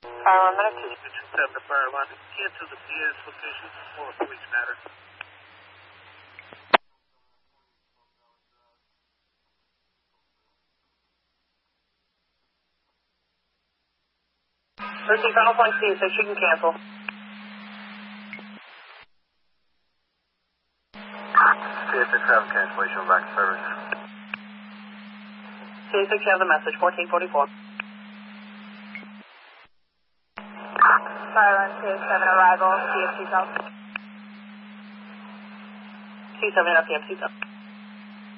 Fire 1 minute 2. Engine 7 to Fire 1. Cancel the PS location for a police matter. Receive final point C, so she can cancel. CA6 have cancellation back to service. CA6, you have the message, 1444. Fire 1, CA7 arrival, CFC South. C7 FPM, C7.